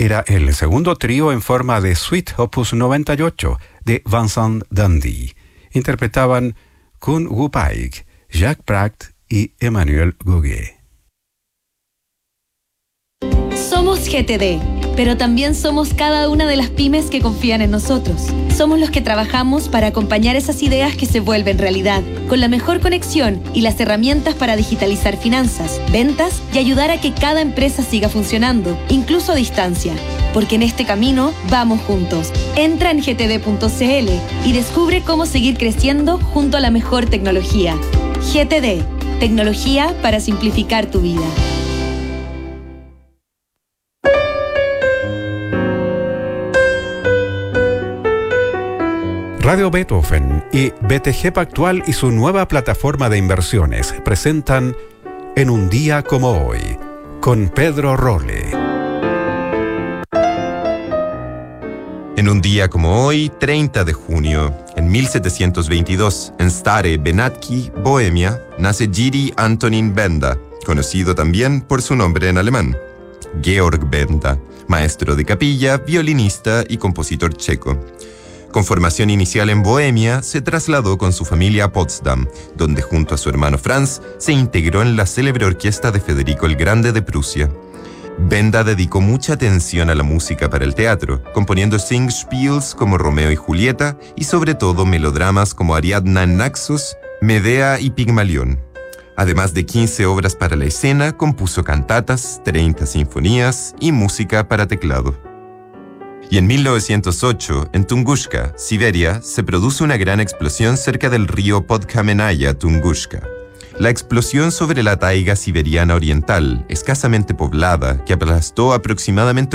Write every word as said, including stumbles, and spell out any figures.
era el segundo trío en forma de suite opus noventa y ocho de Vincent Dandy. Interpretaban Kun Woo Paik, Jacques Prat y Emmanuel Gouguet. Somos G T D, pero también somos cada una de las pymes que confían en nosotros. Somos los que trabajamos para acompañar esas ideas que se vuelven realidad, con la mejor conexión y las herramientas para digitalizar finanzas, ventas y ayudar a que cada empresa siga funcionando, incluso a distancia. Porque en este camino vamos juntos. Entra en g t d punto c l y descubre cómo seguir creciendo junto a la mejor tecnología. G T D, tecnología para simplificar tu vida. Radio Beethoven y B T G Pactual y su nueva plataforma de inversiones presentan En un día como hoy, con Pedro Rolle. En un día como hoy, treinta de junio, en mil setecientos veintidós, en Stare Benátky, Bohemia, nace Jiří Antonín Benda, conocido también por su nombre en alemán, Georg Benda, maestro de capilla, violinista y compositor checo. Con formación inicial en Bohemia, se trasladó con su familia a Potsdam, donde junto a su hermano Franz se integró en la célebre orquesta de Federico el Grande de Prusia. Benda dedicó mucha atención a la música para el teatro, componiendo Singspiels como Romeo y Julieta y sobre todo melodramas como Ariadna en Naxos, Medea y Pigmalión. Además de quince obras para la escena, compuso cantatas, treinta sinfonías y música para teclado. Y en mil novecientos ocho, en Tunguska, Siberia, se produce una gran explosión cerca del río Podkamenaya Tunguska. La explosión sobre la taiga siberiana oriental, escasamente poblada, que aplastó aproximadamente